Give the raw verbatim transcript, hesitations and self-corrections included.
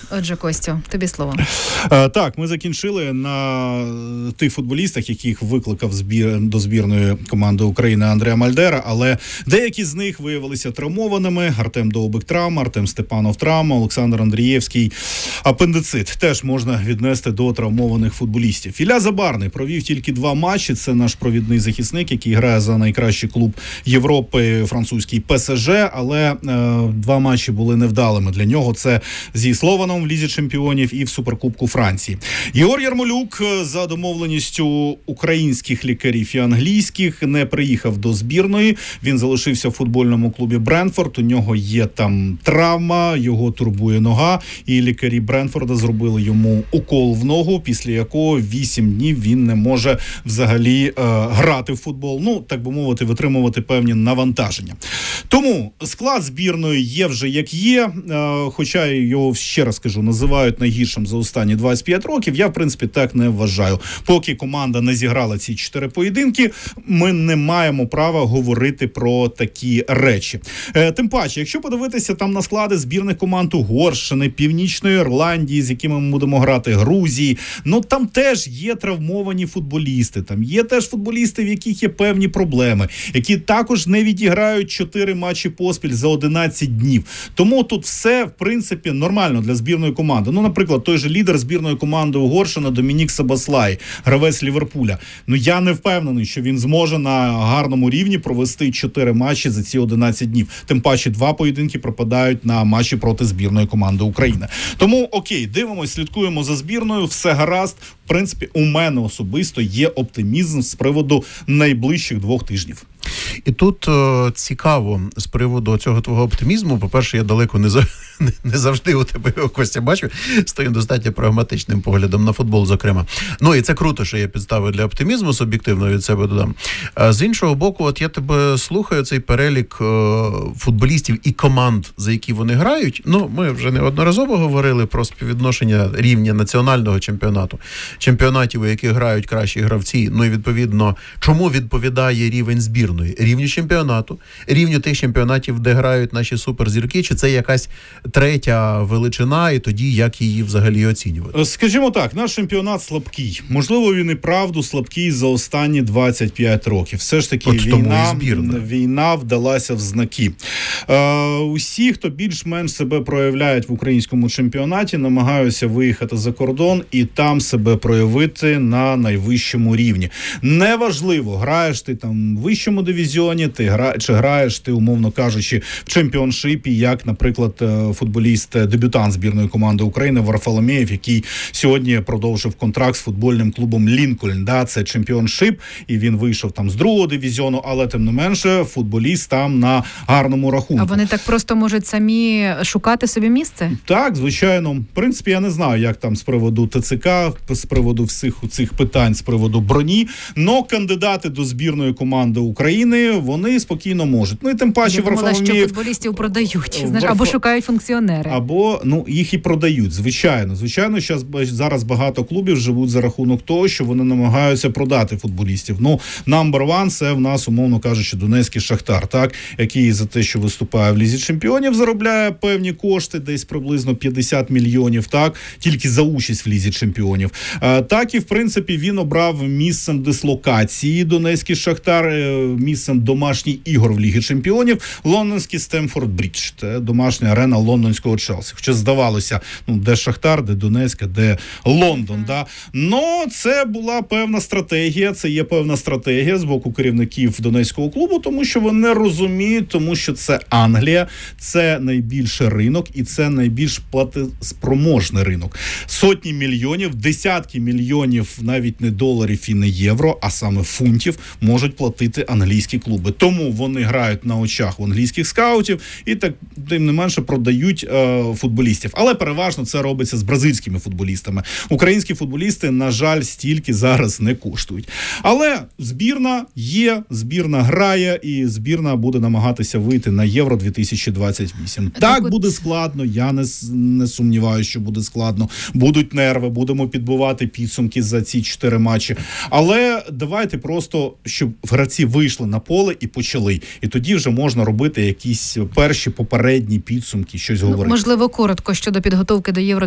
Отже, Костю, тобі слово. А, так, ми закінчили на тих футболістах, яких викликав збір до збірної команди України Андреа Мальдера, але деякі з них виявилися травмованими. Артем Довбик травма, Артем Степанов травма, Олександр Андрієвський апендицит. Теж можна віднести до травмованих футболістів. Ілля Забарний провів тільки два матчі. Це наш провідний захисник, який грає за найкращий клуб Європи, французький ПСЖ, але е, два матчі були невдалими для нього. Це зі Слованом в Лізі чемпіонів і в Суперкубку Франції. Єгор Ярмолюк за домовленістю українських лікарів і англійських не приїхав до збірної. Він залишився в футбольному клубі Брентфорд. У нього є там травма, його турбує нога, і лікарі Брентфорда зробили йому укол в ногу, після якого вісім днів він не може взагалі е, грати в футбол. Ну, так би мовити, витримувати певні навантаження. Тому склад збірної є вже як є, е, хоча його, ще раз кажу, називають найгіршим за останні двадцять п'ять років. Я, в принципі, так не вважаю. Поки команда не зіграла ці чотири поєдинки, ми не маємо права говорити про такі речі. Е, тим паче, якщо подивитися там на склади збірних команд Угорщини, Північної Ірландії, з якими ми будемо грати, Грузії, ну там теж є травмовані футболісти, там є теж футболісти, в яких є певні проблеми, які також не відіграють чотири матчі поспіль за одинадцять днів. Тому тут все, в принципі, нормально для збірної команди. Ну, наприклад, той же лідер збірної команди Угорщини Домінік Сабаслай, гравець Ліверпуля. Ну, я не впевнений, що він зможе на гарному рівні провести чотири матчі за ці одинадцять днів. Тим паче, два поєдинки пропадають на матчі проти збірної команди України. Тому, окей, дивимось, слідкуємо за збірною, все гаразд. В принципі, у мене особисто є оптимізм з приводу найближчих двох тижнів. І тут о, цікаво з приводу цього твого оптимізму. По-перше, я далеко не, за... не завжди у тебе його, Костя, бачу, з твоїм достатньо прагматичним поглядом на футбол, зокрема. Ну і це круто, що є підстави для оптимізму, суб'єктивно від себе додам. А з іншого боку, от я тебе слухаю, цей перелік о, футболістів і команд, за які вони грають. Ну, ми вже неодноразово говорили про співвідношення рівня національного чемпіонату, чемпіонатів, у яких грають кращі гравці, ну і відповідно, чому відповідає рівень збірної? Рівню чемпіонату, рівню тих чемпіонатів, де грають наші суперзірки, чи це якась третя величина, і тоді як її взагалі оцінювати? Скажімо так, наш чемпіонат слабкий. Можливо, він і правду слабкий за останні двадцять п'ять років. Все ж таки, війна, війна вдалася в знаки. Е, усі, хто більш-менш себе проявляють в українському чемпіонаті, намагаються виїхати за кордон і там себе проявити на найвищому рівні. Неважливо, граєш ти там в вищому дивізіоні, ти гра... чи граєш ти, умовно кажучи, в чемпіоншипі, як, наприклад, футболіст-дебютант збірної команди України Варфоломєєв, який сьогодні продовжив контракт з футбольним клубом Лінкольн. Да, це чемпіоншип, і він вийшов там з другого дивізіону, але тим не менше футболіст там на гарному рахунку. А вони так просто можуть самі шукати собі місце? Так, звичайно. В принципі, я не знаю, як там з приводу ТЦК, з приводу всіх цих питань, з приводу броні, но кандидати до збірної команди України, вони спокійно можуть. Ну і тим паче Варфоломєєв... що футболістів продають, знаєш, Варфо... або шукають функціонери. Або, ну, їх і продають, звичайно. Звичайно, щас, зараз багато клубів живуть за рахунок того, що вони намагаються продати футболістів. Ну, number one, це в нас, умовно кажучи, Донецький Шахтар, так, який за те, що виступає в Лізі чемпіонів, заробляє певні кошти, десь приблизно п'ятдесят мільйонів, так, тільки за участь в Лізі чемпіонів. А, так і, в принципі, він обрав місцем дислокації Донецький Шахтар, місцем домашніх ігор в Лігі чемпіонів лондонський Стемфорд Брідж, це домашня арена лондонського Челсі. Хоча здавалося, ну, де Шахтар, де Донецька, де Лондон, да. Но це була певна стратегія, це є певна стратегія з боку керівників Донецького клубу, тому що вони розуміють, тому що це Англія, це найбільший ринок і це найбільш платоспроможний ринок. Сотні мільйонів, десятки мільйонів, навіть не доларів і не євро, а саме фунтів, можуть платити англійські клуби. Тому вони грають на очах у англійських скаутів і так, тим не менше, продають е, футболістів. Але переважно це робиться з бразильськими футболістами. Українські футболісти, на жаль, стільки зараз не коштують. Але збірна є, збірна грає, і збірна буде намагатися вийти на Євро дві тисячі двадцять вісім. Так, так от... буде складно, я не, не сумніваюся, що буде складно. Будуть нерви, будемо підбивати підсумки за ці чотири матчі. Але давайте просто, щоб гравці вийшли на поле і почали. І тоді вже можна робити якісь перші попередні підсумки, щось говорити. Ну, можливо, коротко щодо підготовки до Євро